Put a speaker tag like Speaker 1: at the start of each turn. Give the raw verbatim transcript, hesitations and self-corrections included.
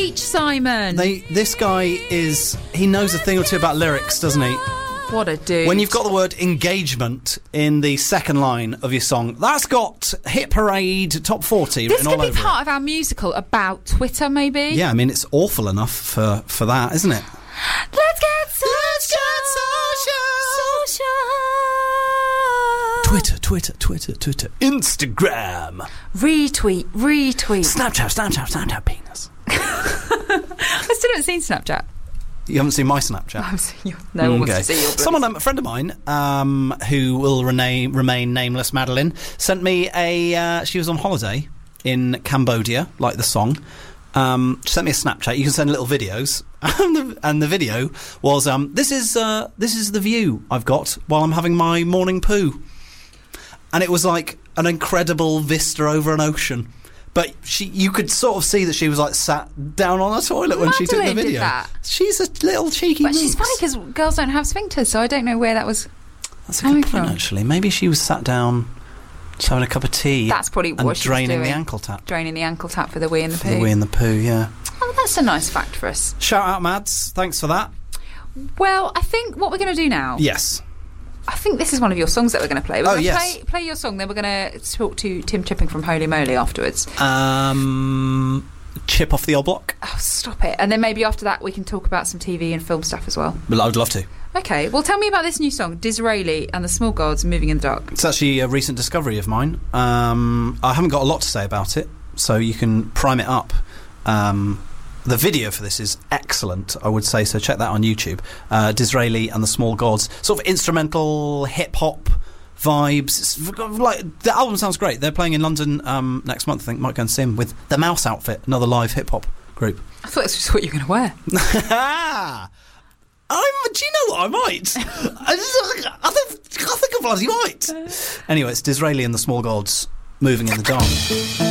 Speaker 1: teach Simon.
Speaker 2: They, this guy is... He knows a thing or two about lyrics, doesn't he?
Speaker 1: What a dude.
Speaker 2: When you've got the word engagement in the second line of your song, that's got Hit Parade Top forty
Speaker 1: this
Speaker 2: written all
Speaker 1: could be
Speaker 2: over
Speaker 1: part
Speaker 2: it.
Speaker 1: of our musical about Twitter, maybe?
Speaker 2: Yeah, I mean, it's awful enough for, for that, isn't it?
Speaker 1: Let's get social.
Speaker 2: Let's get social.
Speaker 1: Social.
Speaker 2: Twitter, Twitter, Twitter, Twitter. Instagram.
Speaker 1: Retweet, retweet.
Speaker 2: Snapchat, Snapchat, Snapchat penis.
Speaker 1: I still haven't seen Snapchat.
Speaker 2: You haven't seen my Snapchat?
Speaker 1: No one wants to see your bloody...
Speaker 2: Someone, um, a friend of mine, um, who will remain, remain nameless, Madeline, sent me a... Uh, she was on holiday in Cambodia, like the song. Um, she sent me a Snapchat. You can send little videos. and, the, and the video was, um, this is uh, this is the view I've got while I'm having my morning poo. And it was like an incredible vista over an ocean. But she, you could sort of see that she was like sat down on a toilet when
Speaker 1: Madeline
Speaker 2: she took the video.
Speaker 1: Did that.
Speaker 2: She's a little cheeky.
Speaker 1: But she's
Speaker 2: mooks.
Speaker 1: funny because girls don't have sphincters, so I don't know where that was.
Speaker 2: That's a good
Speaker 1: coming
Speaker 2: point,
Speaker 1: from.
Speaker 2: actually. Maybe she was sat down, just having a cup of tea.
Speaker 1: That's probably
Speaker 2: and
Speaker 1: what she was
Speaker 2: draining
Speaker 1: doing.
Speaker 2: the ankle tap.
Speaker 1: Draining the ankle tap for the wee and the
Speaker 2: For
Speaker 1: poo.
Speaker 2: the wee and the poo, yeah.
Speaker 1: Oh, that's a nice fact for us.
Speaker 2: Shout out, Mads. Thanks for that.
Speaker 1: Well, I think what we're going to do now.
Speaker 2: Yes.
Speaker 1: I think this is one of your songs that we're going to play. We're
Speaker 2: Oh,
Speaker 1: going to
Speaker 2: yes.
Speaker 1: play, play your song, then we're going to talk to Tim Chipping from Holy Moly afterwards.
Speaker 2: Um, chip off the old block.
Speaker 1: Oh, stop it. And then maybe after that we can talk about some T V and film stuff as well.
Speaker 2: Well, I would love to.
Speaker 1: Okay, well tell me about this new song, Disraeli and the Small Gods, Moving in the Dark.
Speaker 2: It's actually a recent discovery of mine. Um, I haven't got a lot to say about it, so you can prime it up. Um, the video for this is excellent, I would say, so check that on YouTube. Uh, Disraeli and the Small Gods. Sort of instrumental, hip-hop vibes. It's like, the album sounds great. They're playing in London um, next month, I think. Might go and see them with The Mouse Outfit, another live hip-hop group.
Speaker 1: I thought that's just what you were going to wear.
Speaker 2: I'm, do you know what? I might. I, just, I, think, I think I bloody might. Anyway, it's Disraeli and the Small Gods, Moving in the Dark.